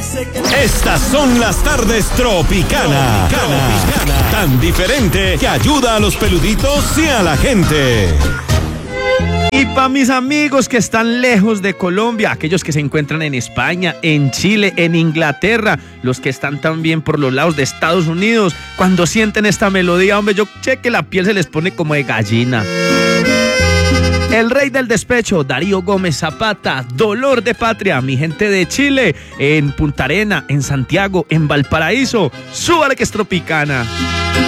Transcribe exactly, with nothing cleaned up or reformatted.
Estas son las tardes Tropicana. Tropicana. Tan diferente que ayuda a los peluditos y a la gente. Y para mis amigos que están lejos de Colombia, aquellos que se encuentran en España, en Chile, en Inglaterra, los que están también por los lados de Estados Unidos, cuando sienten esta melodía, hombre, yo sé que la piel se les pone como de gallina. El rey del despecho, Darío Gómez Zapata, Dolor de Patria, mi gente de Chile, en Punta Arena, en Santiago, en Valparaíso, súbale que es Tropicana.